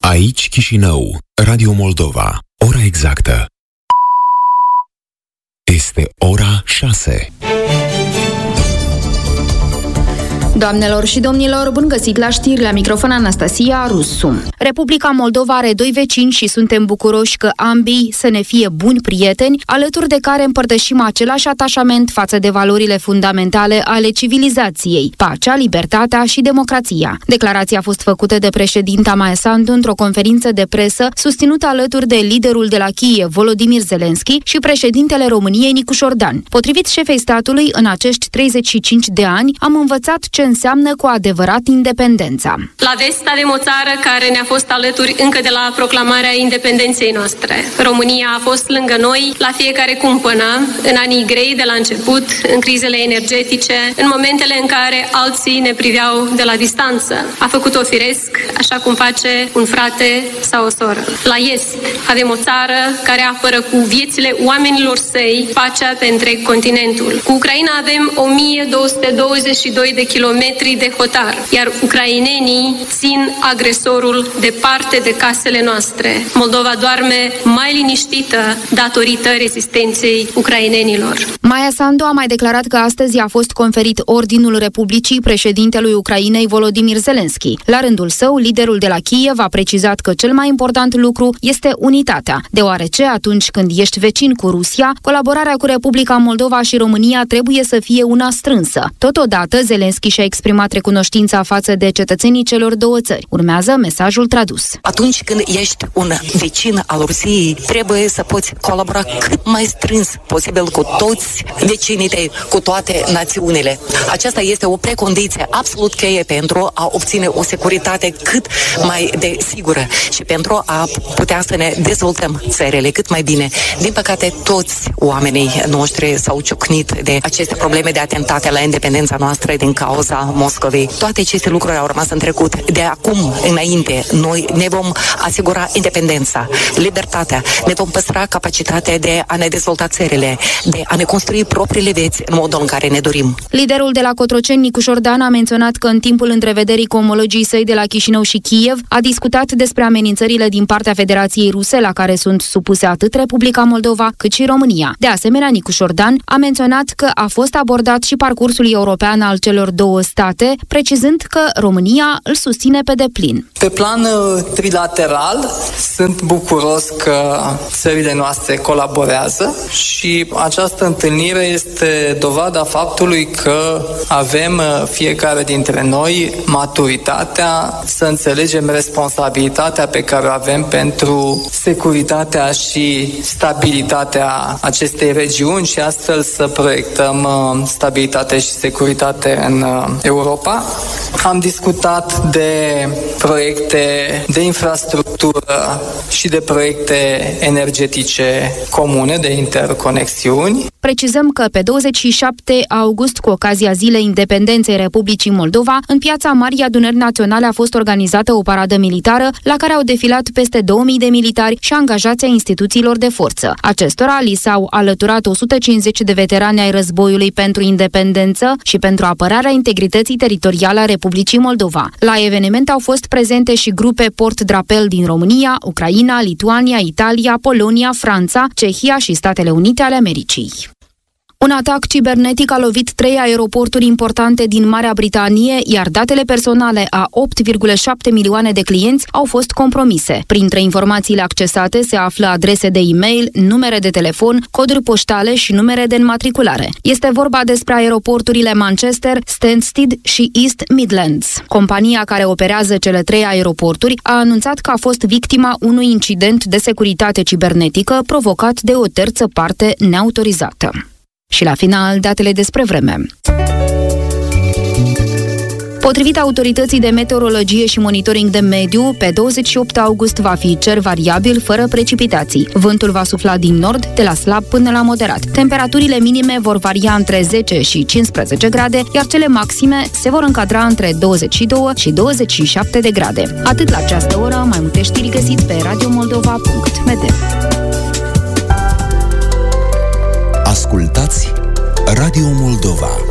Aici Chișinău, Radio Moldova. Ora exactă este ora 6. Doamnelor și domnilor, bun găsit la știri, la microfon Anastasia Rusu. Republica Moldova are doi vecini și suntem bucuroși că ambii să ne fie buni prieteni, alături de care împărtășim același atașament față de valorile fundamentale ale civilizației, pacea, libertatea și democrația. Declarația a fost făcută de președinta Maia Sandu într-o conferință de presă, susținută alături de liderul de la Kiev, Volodymyr Zelensky, și președintele României, Nicu Șordan. Potrivit șefei statului, în acești 35 de ani am învățat ce înseamnă cu adevărat independența. La vest avem o țară care ne-a fost alături încă de la proclamarea independenței noastre. România a fost lângă noi la fiecare cumpănă, în anii grei de la început, în crizele energetice, în momentele în care alții ne priveau de la distanță. A făcut-o firesc, așa cum face un frate sau o soră. La est avem o țară care apără cu viețile oamenilor săi pacea pe întreg continentul. Cu Ucraina avem 1222 de kilometri de hotar, iar ucrainenii țin agresorul departe de casele noastre. Moldova doarme mai liniștită datorită rezistenței ucrainenilor. Maia Sandu a mai declarat că astăzi a fost conferit Ordinul Republicii președintelui Ucrainei Volodymyr Zelensky. La rândul său, liderul de la Kiev a precizat că cel mai important lucru este unitatea, deoarece atunci când ești vecin cu Rusia, colaborarea cu Republica Moldova și România trebuie să fie una strânsă. Totodată, Zelensky și-a exprimat recunoștința față de cetățenii celor două țări. Urmează mesajul tradus. Atunci când ești un vecin al Rusiei, trebuie să poți colabora cât mai strâns posibil cu toți vecinii tăi, cu toate națiunile. Aceasta este o precondiție absolut cheie pentru a obține o securitate cât mai de sigură și pentru a putea să ne dezvoltăm țările cât mai bine. Din păcate, toți oamenii noștri s-au ciocnit de aceste probleme de atentate la independența noastră din cauza Moscovei. Toate aceste lucruri au rămas în trecut. De acum înainte, noi ne vom asigura independența, libertatea, ne vom păstra capacitatea de a ne dezvolta țările, de a ne construi propriile vieți în modul în care ne dorim. Liderul de la Cotroceni, Nicu Șordan, a menționat că în timpul întrevederii cu omologii săi de la Chișinău și Kiev a discutat despre amenințările din partea Federației Ruse la care sunt supuse atât Republica Moldova cât și România. De asemenea, Nicu Șordan a menționat că a fost abordat și parcursul european al celor două state, precizând că România îl susține pe deplin. Pe plan trilateral, sunt bucuros că țările noastre colaborează și această întâlnire este dovada faptului că avem fiecare dintre noi maturitatea să înțelegem responsabilitatea pe care o avem pentru securitatea și stabilitatea acestei regiuni și astfel să proiectăm stabilitate și securitate în Europa. Am discutat de proiecte de infrastructură și de proiecte energetice comune, de interconexiuni. Precizăm că pe 27 august, cu ocazia Zilei Independenței Republicii Moldova, în piața Marii Adunări Naționale a fost organizată o paradă militară la care au defilat peste 2000 de militari și angajați ai instituțiilor de forță. Acestora li s-au alăturat 150 de veterani ai războiului pentru independență și pentru apărarea integrității teritoriale a Republicii Moldova. La eveniment au fost prezente și grupe port-drapel din România, Ucraina, Lituania, Italia, Polonia, Franța, Cehia și Statele Unite ale Americii. Un atac cibernetic a lovit 3 aeroporturi importante din Marea Britanie, iar datele personale a 8,7 milioane de clienți au fost compromise. Printre informațiile accesate se află adrese de e-mail, numere de telefon, coduri poștale și numere de înmatriculare. Este vorba despre aeroporturile Manchester, Stansted și East Midlands. Compania care operează cele 3 aeroporturi a anunțat că a fost victima unui incident de securitate cibernetică provocat de o terță parte neautorizată. Și la final, datele despre vreme. Potrivit autorității de meteorologie și monitoring de mediu, pe 28 august va fi cer variabil, fără precipitații. Vântul va sufla din nord, de la slab până la moderat. Temperaturile minime vor varia între 10 și 15 grade, iar cele maxime se vor încadra între 22 și 27 de grade. Atât la această oră, mai multe știri găsiți pe radiomoldova.md. Ascultați Radio Moldova.